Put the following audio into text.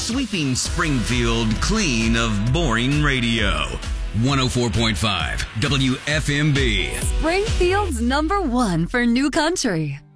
sweeping Springfield clean of boring radio. 104.5 WFMB. Springfield's #1 for new country.